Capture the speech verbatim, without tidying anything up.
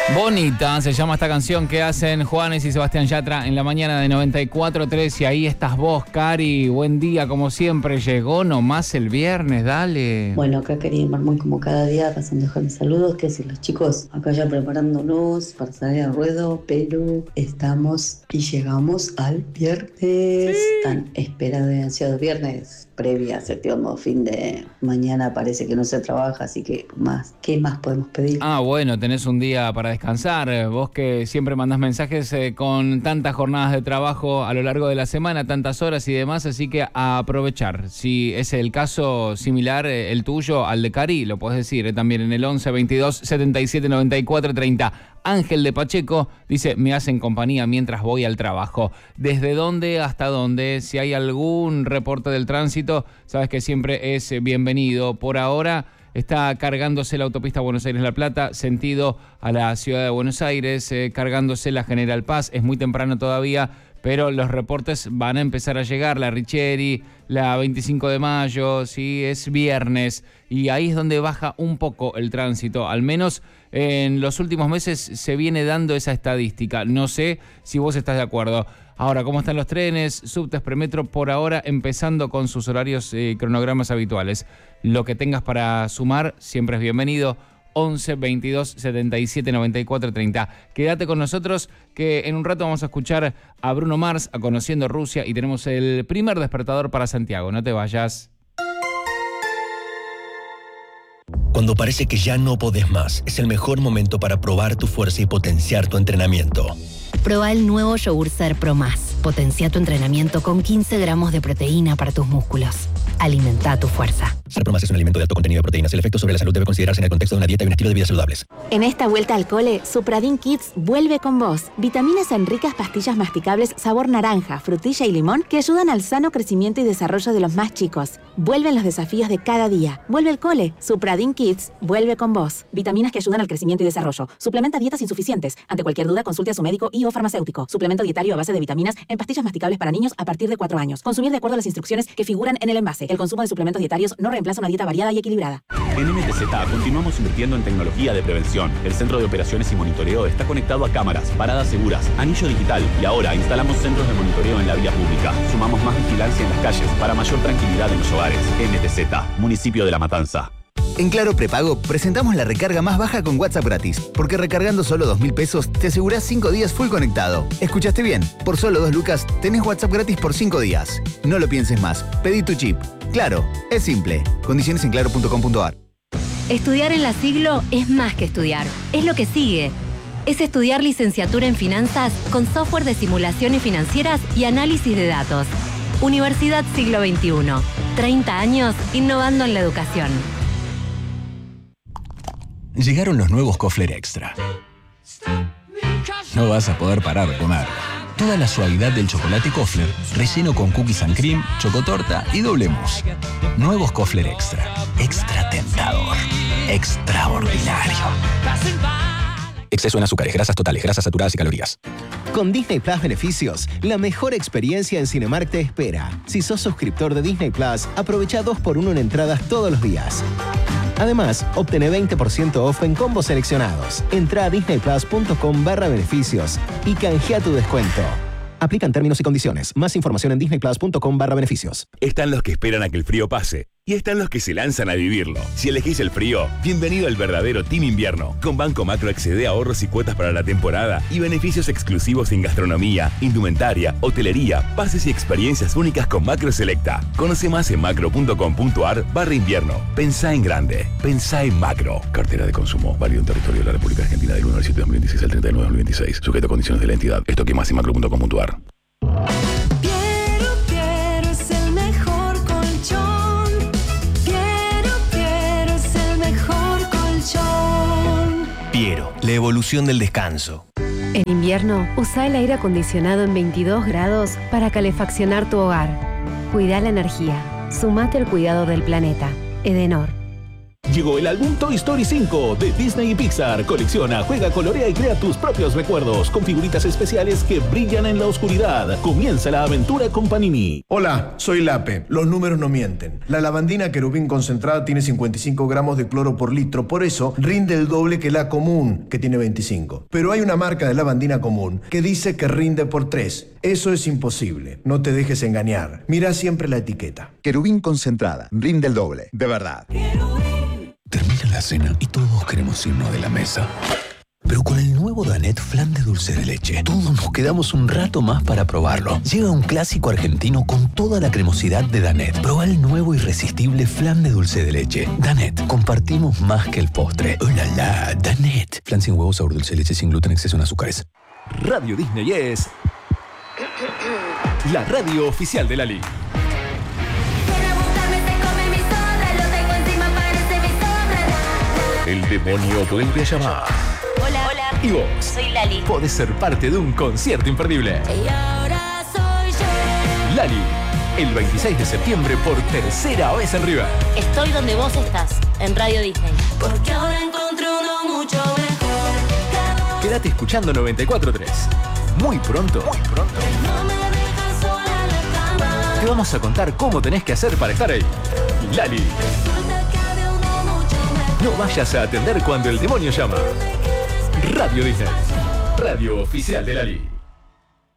Bonita se llama esta canción que hacen Juanes y Sebastián Yatra en la mañana de noventa y cuatro tres. Y ahí estás vos, Cari. Buen día, como siempre. Llegó nomás el viernes, dale. Bueno, acá quería muy como cada día pasando a dejar mis saludos, que si los chicos acá ya preparándonos para salir al ruedo, pero estamos y llegamos al viernes. Sí. Tan esperado y ansiado viernes, previa, septiembre, fin de mañana parece que no se trabaja, así que más, ¿qué más podemos pedir? Ah, bueno, tenés un día para descansar. Vos que siempre mandás mensajes eh, con tantas jornadas de trabajo a lo largo de la semana, tantas horas y demás, así que a aprovechar. Si es el caso similar, eh, el tuyo al de Cari, lo podés decir eh, también en el once veintidós setenta y siete noventa y cuatro treinta. Ángel de Pacheco dice, me hacen compañía mientras voy al trabajo. ¿Desde dónde hasta dónde? Si hay algún reporte del tránsito, sabes que siempre es bienvenido. Por ahora está cargándose la autopista Buenos Aires-La Plata, sentido a la ciudad de Buenos Aires, eh, cargándose la General Paz. Es muy temprano todavía, pero los reportes van a empezar a llegar. La Richeri, la veinticinco de mayo, sí, es viernes. Y ahí es donde baja un poco el tránsito. Al menos en los últimos meses se viene dando esa estadística. No sé si vos estás de acuerdo. Ahora, ¿cómo están los trenes? Subtes, Premetro, por ahora empezando con sus horarios y eh, cronogramas habituales. Lo que tengas para sumar siempre es bienvenido. once veintidós setenta y siete noventa y cuatro treinta. Quédate con nosotros que en un rato vamos a escuchar a Bruno Mars, a Conociendo Rusia, y tenemos el primer despertador para Santiago. No te vayas. Cuando parece que ya no podés más, es el mejor momento para probar tu fuerza y potenciar tu entrenamiento. Proba el nuevo yogur Ser Pro Más. Potencia tu entrenamiento con quince gramos de proteína para tus músculos. Alimenta tu fuerza. Ser Pro Más es un alimento de alto contenido de proteínas. El efecto sobre la salud debe considerarse en el contexto de una dieta y un estilo de vida saludables. En esta vuelta al cole, Supradin Kids vuelve con vos. Vitaminas en ricas pastillas masticables sabor naranja, frutilla y limón que ayudan al sano crecimiento y desarrollo de los más chicos. Vuelven los desafíos de cada día. Vuelve el cole. Supradin Kids vuelve con vos. Vitaminas que ayudan al crecimiento y desarrollo. Suplementa dietas insuficientes. Ante cualquier duda, consulte a su médico y o farmacéutico. Suplemento dietario a base de vitaminas en pastillas masticables para niños a partir de cuatro años. Consumir de acuerdo a las instrucciones que figuran en el envase. El consumo de suplementos dietarios no reemplaza una dieta variada y equilibrada. En M T Z continuamos invirtiendo en tecnología de prevención. El Centro de Operaciones y Monitoreo está conectado a cámaras, paradas seguras, anillo digital y ahora instalamos centros de monitoreo en la vía pública. Sumamos más vigilancia en las calles para mayor tranquilidad en los hogares. M T Z, Municipio de La Matanza. En Claro Prepago presentamos la recarga más baja con WhatsApp gratis, porque recargando solo dos mil pesos te asegurás cinco días full conectado. ¿Escuchaste bien? Por solo dos lucas tenés WhatsApp gratis por cinco días. No lo pienses más, pedí tu chip. Claro, es simple. Condiciones en claro punto com punto a r. Estudiar en la Siglo es más que estudiar, es lo que sigue. Es estudiar licenciatura en finanzas con software de simulaciones financieras y análisis de datos. Universidad Siglo veintiuno. treinta años innovando en la educación. Llegaron los nuevos Kofler Extra. No vas a poder parar de comer. Toda la suavidad del chocolate Kofler, relleno con cookies and cream, chocotorta y doble mousse. Nuevos Kofler Extra. Extra tentador. Extraordinario. Exceso en azúcares, grasas totales, grasas saturadas y calorías. Con Disney Plus Beneficios, la mejor experiencia en Cinemark te espera. Si sos suscriptor de Disney Plus, aprovecha dos por uno en entradas todos los días. Además, obtené veinte por ciento off en combos seleccionados. Entra a disneyplus.com barra beneficios y canjea tu descuento. Aplican términos y condiciones. Más información en disneyplus.com barra beneficios. Están los que esperan a que el frío pase y están los que se lanzan a vivirlo. Si elegís el frío, bienvenido al verdadero Team Invierno. Con Banco Macro accede a ahorros y cuotas para la temporada y beneficios exclusivos en gastronomía, indumentaria, hotelería, pases y experiencias únicas con Macro Selecta. Conoce más en macro.com.ar barra invierno. Pensá en grande. Pensá en Macro. Cartera de consumo. Válido en territorio de la República Argentina del uno del siete de dos mil veintiséis al treinta y nueve de dos mil veintiséis. Sujeto a condiciones de la entidad. Esto que más en macro punto com punto a r. Piero, Piero es el mejor colchón. Piero, Piero es el mejor colchón. Piero, la evolución del descanso. En invierno, usa el aire acondicionado en veintidós grados para calefaccionar tu hogar. Cuida la energía. Sumate al cuidado del planeta. Edenor. Llegó el álbum Toy Story cinco de Disney y Pixar. Colecciona, juega, colorea y crea tus propios recuerdos con figuritas especiales que brillan en la oscuridad. Comienza la aventura con Panini. Hola, soy Lape. Los números no mienten. La lavandina querubín concentrada tiene cincuenta y cinco gramos de cloro por litro, por eso rinde el doble que la común, que tiene veinticinco. Pero hay una marca de lavandina común que dice que rinde por tres. Eso es imposible. No te dejes engañar. Mira siempre la etiqueta. Querubín concentrada. Rinde el doble. De verdad. Termina la cena y todos queremos irnos de la mesa. Pero con el nuevo Danette Flan de dulce de leche, todos nos quedamos un rato más para probarlo. Llega un clásico argentino con toda la cremosidad de Danette. Proba el nuevo irresistible flan de dulce de leche. Danette, compartimos más que el postre. ¡Oh, la, la! Danette. Flan sin huevos, sabor dulce de leche, sin gluten, exceso en azúcares. Radio Disney es la radio oficial de Lali. El demonio vuelve a llamar. Hola, hola. Y vos, soy Lali. podés ser parte de un concierto imperdible. Y ahora soy yo. Lali, el veintiséis de septiembre por tercera vez en River. Estoy donde vos estás, en Radio Disney. Porque ahora encontré uno mucho mejor. Quédate escuchando noventa y cuatro punto tres. Muy pronto, muy pronto, No me dejas sola en la cama. te vamos a contar cómo tenés que hacer para estar ahí. Lali, Resulta que había uno mucho mejor. no vayas a atender cuando el demonio llama. Radio Disney, radio oficial de Lali.